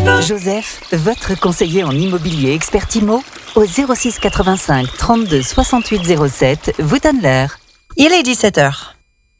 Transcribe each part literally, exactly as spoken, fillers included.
Joseph, votre conseiller en immobilier expert IMO, au zéro six quatre-vingt-cinq trente-deux soixante-huit zéro sept, vous donne l'heure. Il est dix-sept heures.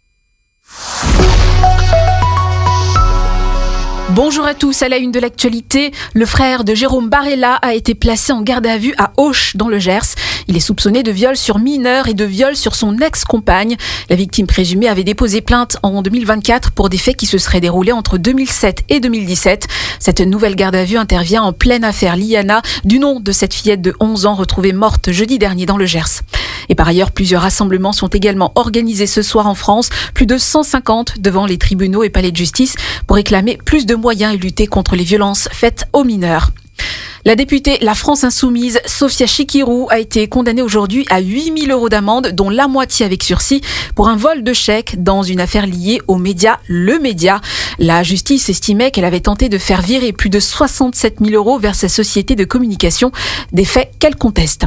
Bonjour à tous, à la une de l'actualité, le frère de Jérôme Barella a été placé en garde à vue à Auch dans le Gers. Il est soupçonné de viol sur mineur et de viol sur son ex-compagne. La victime présumée avait déposé plainte en deux mille vingt-quatre pour des faits qui se seraient déroulés entre deux mille sept et deux mille dix-sept. Cette nouvelle garde à vue intervient en pleine affaire Liana, du nom de cette fillette de onze ans retrouvée morte jeudi dernier dans le Gers. Et par ailleurs, plusieurs rassemblements sont également organisés ce soir en France, plus de cent cinquante devant les tribunaux et palais de justice pour réclamer plus de moyens et lutter contre les violences faites aux mineurs. La députée La France Insoumise, Sophia Chikirou, a été condamnée aujourd'hui à huit mille euros d'amende, dont la moitié avec sursis, pour un vol de chèques dans une affaire liée aux médias Le Média. La justice estimait qu'elle avait tenté de faire virer plus de soixante-sept mille euros vers sa société de communication, des faits qu'elle conteste.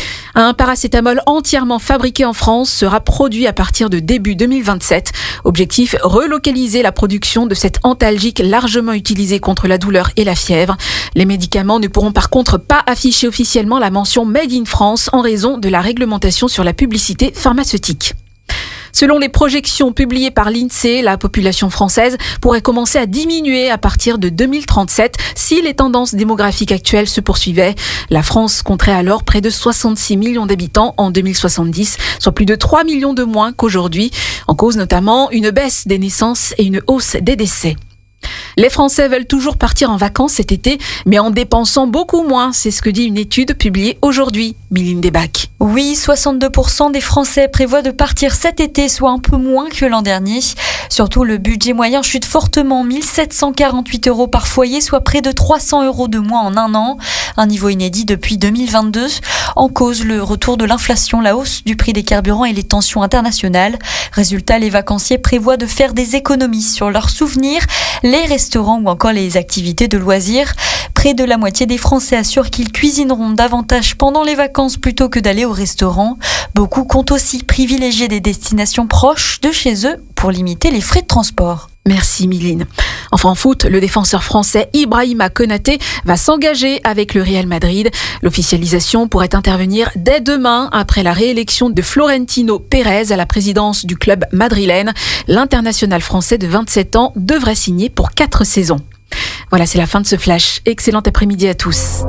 Un paracétamol entièrement fabriqué en France sera produit à partir de début deux mille vingt-sept. Objectif, relocaliser la production de cet antalgique largement utilisé contre la douleur et la fièvre. Les médicaments ne pourront par contre pas afficher officiellement la mention Made in France en raison de la réglementation sur la publicité pharmaceutique. Selon les projections publiées par l'INSEE, la population française pourrait commencer à diminuer à partir de deux mille trente-sept si les tendances démographiques actuelles se poursuivaient. La France compterait alors près de soixante-six millions d'habitants en deux mille soixante-dix, soit plus de trois millions de moins qu'aujourd'hui. En cause notamment une baisse des naissances et une hausse des décès. Les Français veulent toujours partir en vacances cet été, mais en dépensant beaucoup moins. C'est ce que dit une étude publiée aujourd'hui. Mylène Desbacs. Oui, soixante-deux pour cent des Français prévoient de partir cet été, soit un peu moins que l'an dernier. Surtout, le budget moyen chute fortement, mille sept cent quarante-huit euros par foyer, soit près de trois cents euros de moins en un an. Un niveau inédit depuis deux mille vingt-deux. En cause, le retour de l'inflation, la hausse du prix des carburants et les tensions internationales. Résultat, les vacanciers prévoient de faire des économies sur leurs souvenirs, les restaurants ou encore les activités de loisirs. Près de la moitié des Français assurent qu'ils cuisineront davantage pendant les vacances plutôt que d'aller au restaurant. Beaucoup comptent aussi privilégier des destinations proches de chez eux pour limiter les frais de transport. Merci Mylène. Enfin en foot, le défenseur français Ibrahima Konaté va s'engager avec le Real Madrid. L'officialisation pourrait intervenir dès demain après la réélection de Florentino Pérez à la présidence du club madrilène. L'international français de vingt-sept ans devrait signer pour quatre saisons. Voilà, c'est la fin de ce flash. Excellent après-midi à tous.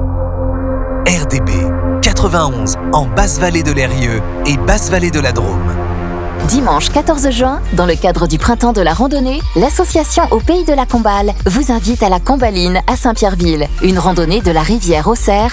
R D B quatre-vingt-onze en Basse-Vallée de l'Eyrieux et Basse-Vallée de la Drôme. Dimanche quatorze juin, dans le cadre du printemps de la randonnée, l'association Au Pays de la Comballe vous invite à la Combaline à Saint-Pierreville. Une randonnée de la rivière au Cerf